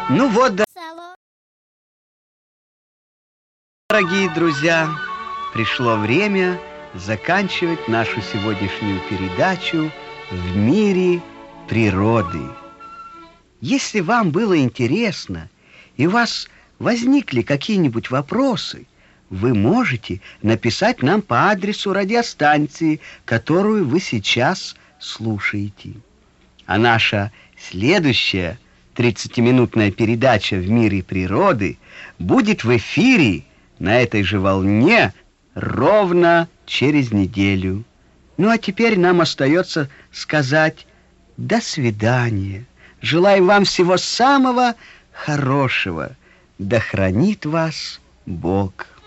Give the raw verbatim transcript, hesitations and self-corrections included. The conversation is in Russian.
Ну вот, дорогие друзья, пришло время заканчивать нашу сегодняшнюю передачу «В мире природы». Если вам было интересно и у вас возникли какие-нибудь вопросы, вы можете написать нам по адресу радиостанции, которую вы сейчас слушаете. А наша следующая тридцатиминутная передача «В мире природы» будет в эфире на этой же волне ровно через неделю. Ну а теперь нам остается сказать до свидания. Желаю вам всего самого хорошего. Да хранит вас Бог.